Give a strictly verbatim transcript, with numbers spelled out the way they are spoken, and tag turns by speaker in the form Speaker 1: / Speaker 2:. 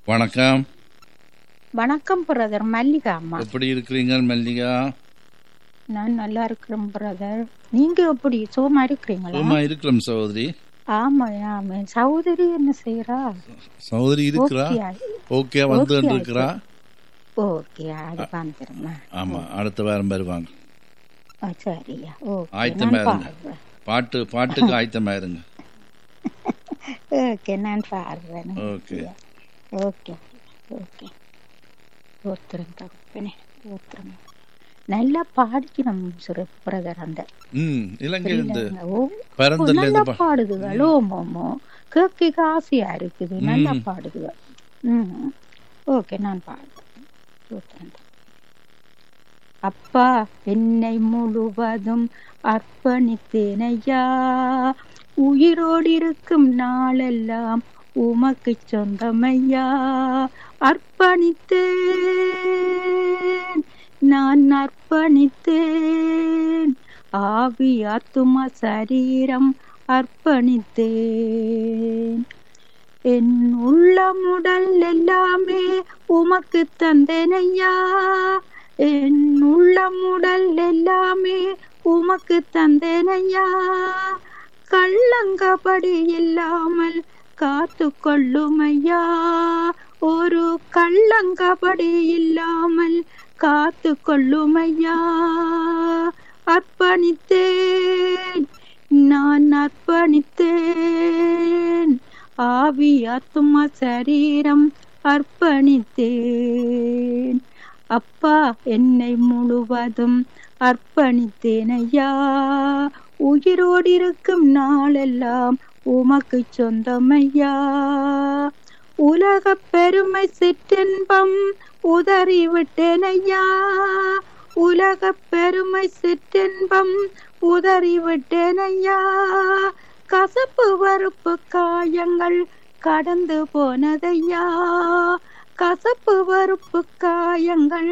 Speaker 1: வணக்கம்.
Speaker 2: வணக்கம் பிரதர், மல்லிகா அம்மா.
Speaker 1: எப்படி இருக்கிறீங்க மல்லிகா?
Speaker 2: நான் நல்லா இருக்கிறேன் பிரதர். நீங்க எப்படி சுகமா இருக்கிறீங்களா?
Speaker 1: சும்மா இருக்கிறோம் சகோதரி.
Speaker 2: ஆமா ஆமா. சகோதரி என்ன செய்யறா?
Speaker 1: சகோதரி இருக்கிறா? ஓகே, வந்து இருக்கிறா.
Speaker 2: ஓகே, அது வந்துருமா?
Speaker 1: ஆமா, அடுத்த வாரம் வருவாங்க.
Speaker 2: சரியா? ஓகே,
Speaker 1: ஆயத்தமா இருங்க. பாட்டு பாட்டுக்கு ஆயத்தமா இருங்க.
Speaker 2: ஓகே, நான் பாடுறேன்.
Speaker 1: Okay
Speaker 2: okay okay. ஒருத்தரும் தப்புனே ஒருத்தரும் நல்லா பாடிக்கணும் பிரதர். அந்த
Speaker 1: ம் இலங்கையிலிருந்து
Speaker 2: நல்லா பாடுதுகள். ஓமோமோ கேட்க ஆசையா இருக்குது. நல்லா பாடுதுகள். ம் ஓகே, நான் பாடுறேன். அப்பா, என்னை முழுவதும் அர்ப்பணித்தேனையா, உயிரோடு இருக்கும் நாளெல்லாம் உமக்கு சொந்தமையா. அர்ப்பணித்தேன், நான் அர்ப்பணித்தேன், ஆவி ஆத்துமா சரீரம் அர்ப்பணித்தேன். என் உள்ளமுடல் எல்லாமே உமக்கு தந்தேனையா, என் உள்ளமுடல் எல்லாமே உமக்கு தந்தேனையா. கள்ளங்கபடி இல்லாமல் காத்து கொள்ளுமையா, ஒரு கள்ளங்கபடி இல்லாமல் காத்து கொள்ளுமையா. அர்ப்பணித்தேன், நான் அர்ப்பணித்தேன், ஆவி ஆத்துமா சரீரம் அர்ப்பணித்தேன். அப்பா, என்னை முழுவதும் அர்ப்பணித்தேனையா, உயிரோடு இருக்கும் நாளெல்லாம் உமக்கு சொந்தமையா. உலக பெருமை சிற்றின்பம் உதறிவிட்டேனையா, உலக பெருமை சிற்றின்பம் உதறிவிட்டேனையா. கசப்பு வறுப்பு காயங்கள் கடந்து போனதையா, கசப்பு வறுப்பு காயங்கள்